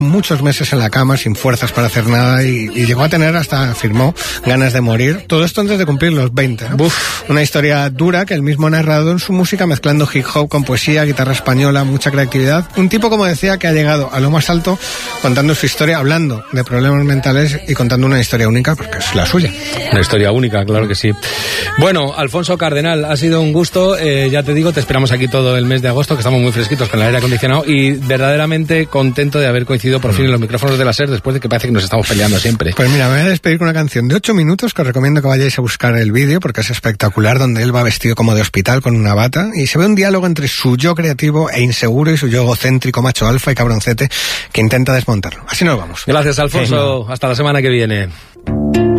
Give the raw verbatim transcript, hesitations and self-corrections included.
muchos meses en la cama sin fuerzas para hacer nada y, y llegó a tener, hasta afirmó, ganas de morir. Todo esto antes de cumplir los veinte, ¿no? Uf, una historia dura que él mismo ha narrado en su música, mezclando hip hop con poesía, guitarra española, mucha creatividad. Un tipo, como decía, que ha llegado a lo más alto contando su historia, hablando de problemas mentales y contando una historia única, porque es la suya. Una historia única, claro que sí. Bueno, Alfonso Cardenal, ha sido un gusto. Eh, ya te digo, te esperamos aquí todo el mes de agosto, que estamos muy fresquitos con el aire acondicionado y verdaderamente contento de haber coincidido por fin en los micrófonos de la SER, después de que parece que nos estamos peleando siempre. Pues mira, me voy a despedir con una canción de ocho minutos que os recomiendo que vayáis a buscar el vídeo porque es espectacular, donde él va vestido como de hospital con una bata y se ve un diálogo entre su yo creativo e inseguro y su yo egocéntrico, macho alfa y cabroncete que intenta desmontarlo. Así nos vamos. Gracias, Alfonso. Sí, no. Hasta la semana que viene.